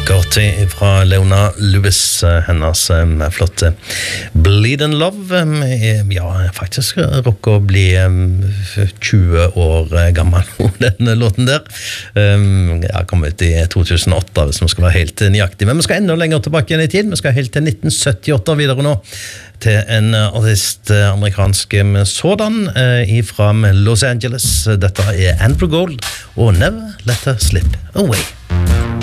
Vakkert fra Leona Lewis, hennes flotte Bleed and Love. Ja, faktisk rocker å bli 20 år gammel, den låten der. Ja, kom ut i 2008, hvis man skal være helt nøyaktig. Men vi skal enda lenger tilbake igjen i tid. Vi skal helt til 1978 videre nå, til en artist, amerikansk sådan, fra Los Angeles. Dette Andrew Gold, og Never Let Her Slip Away.